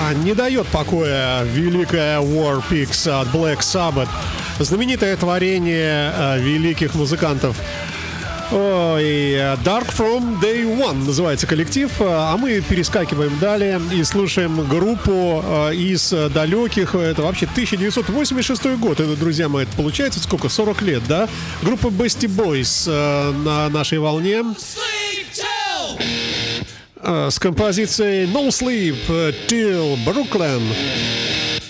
Не дает покоя великая War Pigs от Black Sabbath. Знаменитое творение великих музыкантов. Ой, Dark From Day One называется коллектив. А мы перескакиваем далее и слушаем группу из далеких. Это вообще 1986 год. Это, друзья мои, это получается сколько? 40 лет, да? Группа Beastie Boys на нашей волне. С композицией No Sleep Till Brooklyn.